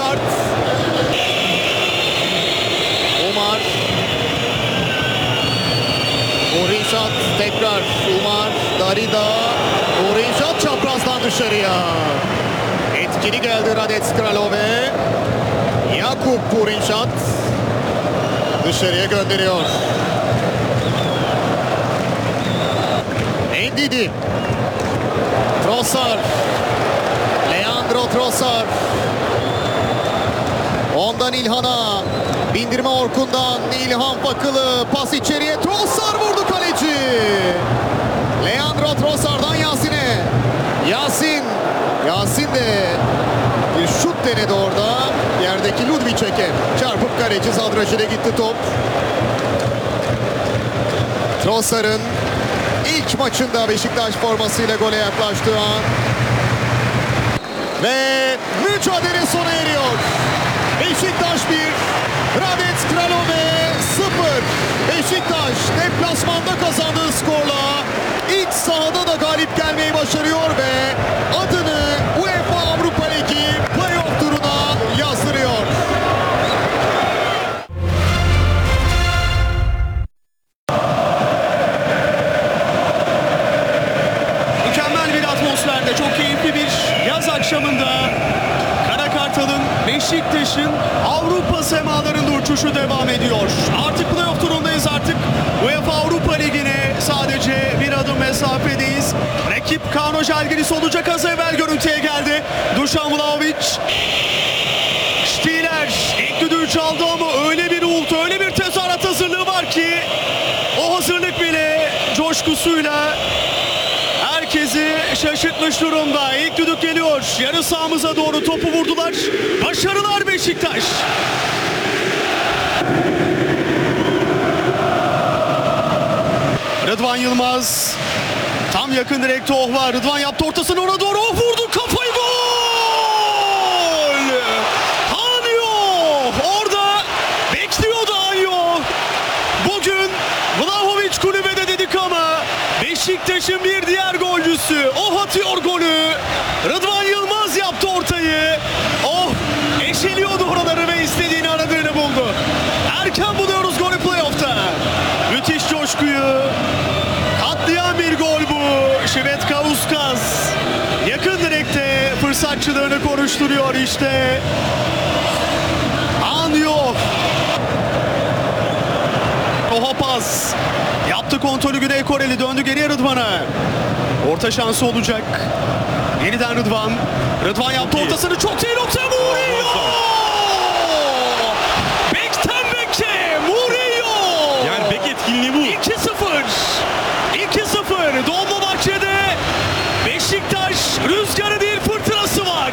kart. Umar. Orişat tekrar Umar. Darida. Orişat çaprazdan dışarıya. Etkili geldi Radetz Kralove. Jakub Orişat dışarıya gönderiyor. Ndidi. Trossard. Leandro Trossard. Ondan İlhan'a. Bindirme Orkun'dan. İlhan Fakılı. Pas içeriye. Trossard vurdu kaleci. Leandro Trossard'dan Yasin'e. Yasin de bir şut denedi orada. Yerdeki Ludvicek'e çarpıp kaleci zadrajine gitti top. Trossard'ın ilk maçında Beşiktaş formasıyla gole yaklaştığı an. Ve mücadele sona eriyor. Beşiktaş 1, Radetz Kralove 0. Beşiktaş deplasmanda kazandığı skorla iç sahada da galip gelmeyi başarıyor ve adını UEFA Avrupa Ligi playoff turuna yazdırıyor. Mükemmel bir atmosferde, çok keyifli bir yaz akşamında Kara Kartal'ın, Beşiktaş'ın Avrupa semalarında uçuşu devam ediyor. Artık playoff turundayız, artık UEFA Avrupa Ligi'ne sadece bir adım mesafedeyiz. Rakip Kano Žalgiris olacak, az evvel görüntüye geldi. Dušan Vlahović. Stieler ilk düdüğü çaldı ama öyle bir uğultu, öyle bir tezahürat hazırlığı var ki o hazırlık bile coşkusuyla herkesi şaşırtmış durumda. İlk düdük geliyor. Yarı sahamıza doğru topu vurdular. Başarılar Beşiktaş. Rıdvan Yılmaz. Tam yakın direkte Ohva. Rıdvan yaptı ortasını, ona doğru vurdu. Kafayı, gol! Anyo! Orada bekliyordu Anyo. Bugün Vlahović kulübede dedik ama Beşiktaş'ın bir diğer golcüsü. O atıyor golü. Rıdvan Yılmaz yaptı ortayı. Oh! Eşeliyordu oraları ve istediğini, aradığını buldu. Erken buluyoruz golü playoff'ta. Müthiş coşkuyu katlayan bir gol bu. Švedkauskas yakın direkte fırsatçılığını konuşturuyor işte. Anyo. Oha pas. Yaptı kontrolü Güney Koreli, döndü geriye Rıdvan'a. Orta şansı olacak. Yeniden Rıdvan. Rıdvan yaptı ortasını, çok iyi nokta. Murillo! Bekten beke Murillo! Yani bek etkinliği bu. 2-0. 2-0. Dolmabahçe'de Beşiktaş rüzgarı değil fırtınası var.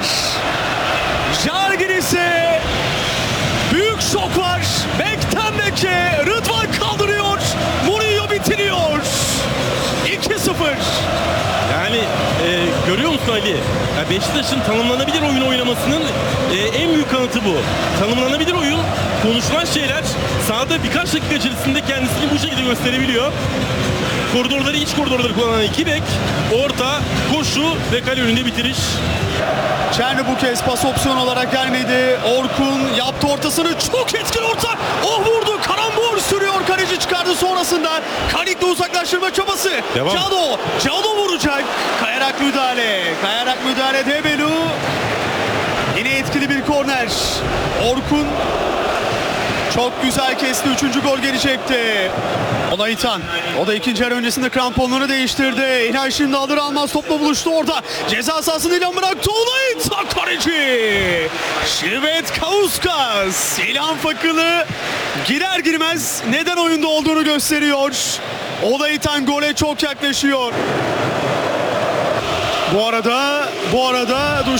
Žalgiris'e büyük şok var. Bekten beke Rıdvan kaldırıyor. Murillo bitiriyor. 2-0. Yani görüyor musun Ali? Yani Beşiktaş'ın tanımlanabilir oyun oynamasının en büyük kanıtı bu. Tanımlanabilir oyun, konuşulan şeyler sahada birkaç dakika içerisinde kendisini bu şekilde gösterebiliyor. Koridorları, iç koridorları kullanan iki bek, orta, koşu ve kale önünde bitiriş. Çerni bu kez pas opsiyon olarak gelmedi. Orkun yaptı ortasını, çok etkili orta. Oh, vurdu, karambol sürüyor, kaleci çıkardı sonrasında. Kanik'le uzaklaştırma çabası. Devam. Cano vuracak. Kayarak müdahale Debelu. Yine etkili bir korner. Orkun çok güzel kesti. 3. gol gelecekti. Olayitan. O da ikinci yarı öncesinde kramponları değiştirdi. İlhan şimdi alır almaz topla buluştu orada. Ceza sahasını İlhan bıraktı. Olayitan kaleci. Švedkauskas. İlhan Fakılı girer girmez neden oyunda olduğunu gösteriyor. Olayitan gole çok yaklaşıyor. Bu arada